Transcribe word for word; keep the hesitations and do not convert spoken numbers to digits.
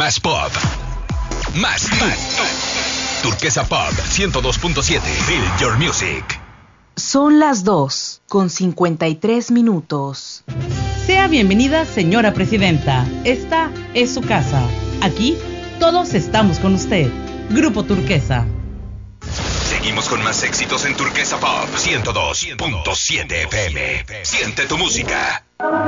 Más pop. Más, más. Turquesa Pop ciento dos punto siete. Feel your music. Son las dos con cincuenta y tres minutos. Sea bienvenida, señora presidenta. Esta es su casa. Aquí todos estamos con usted. Grupo Turquesa. Seguimos con más éxitos en Turquesa Pop ciento dos punto siete F M. Siente tu música.